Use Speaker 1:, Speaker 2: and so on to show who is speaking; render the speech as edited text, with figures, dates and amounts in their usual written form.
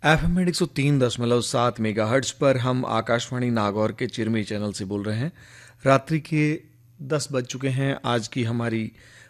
Speaker 1: FM 103.7 megahertz पर हम आकाशवाणी नागौर के चिरमी चैनल से बोल रहे हैं। रात्रि के 10 बज चुके हैं। आज की हमारी